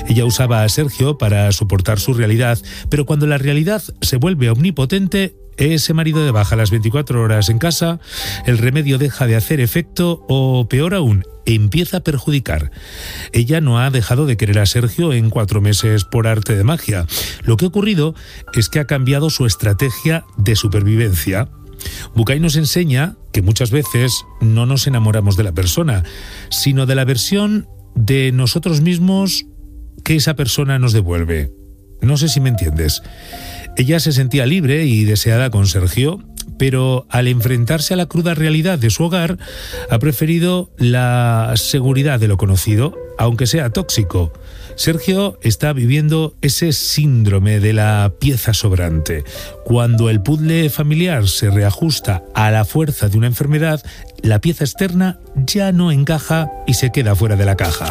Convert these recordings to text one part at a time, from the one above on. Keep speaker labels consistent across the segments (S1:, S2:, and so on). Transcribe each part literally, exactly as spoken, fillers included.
S1: Ella usaba a Sergio para soportar su realidad, pero cuando la realidad se vuelve omnipotente, ese marido de baja las veinticuatro horas en casa, el remedio deja de hacer efecto o, peor aún, empieza a perjudicar. Ella no ha dejado de querer a Sergio en cuatro meses por arte de magia. Lo que ha ocurrido es que ha cambiado su estrategia de supervivencia. Bucay nos enseña que muchas veces no nos enamoramos de la persona, sino de la versión de nosotros mismos que esa persona nos devuelve. No sé si me entiendes. Ella se sentía libre y deseada con Sergio, pero al enfrentarse a la cruda realidad de su hogar, ha preferido la seguridad de lo conocido, aunque sea tóxico. Sergio está viviendo ese síndrome de la pieza sobrante. Cuando el puzzle familiar se reajusta a la fuerza de una enfermedad, la pieza externa ya no encaja y se queda fuera de la caja.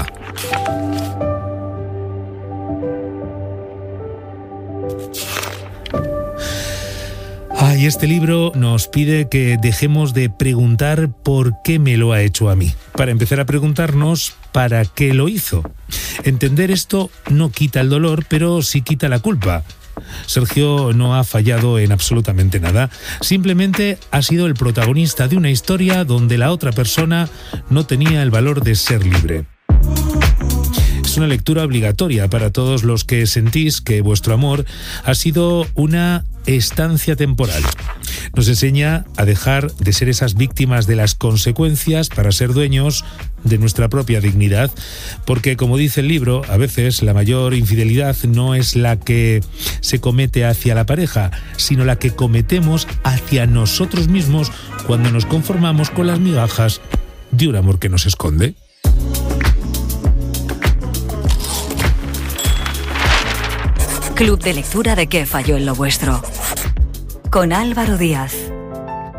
S1: Ah, y este libro nos pide que dejemos de preguntar por qué me lo ha hecho a mí, para empezar a preguntarnos para qué lo hizo. Entender esto no quita el dolor, pero sí quita la culpa. Sergio no ha fallado en absolutamente nada, simplemente ha sido el protagonista de una historia donde la otra persona no tenía el valor de ser libre. Es una lectura obligatoria para todos los que sentís que vuestro amor ha sido una estancia temporal. Nos enseña a dejar de ser esas víctimas de las consecuencias para ser dueños de nuestra propia dignidad, porque, como dice el libro, a veces la mayor infidelidad no es la que se comete hacia la pareja, sino la que cometemos hacia nosotros mismos cuando nos conformamos con las migajas de un amor que nos esconde.
S2: Club de lectura de ¿Qué falló en lo vuestro? Con Álvaro Díaz.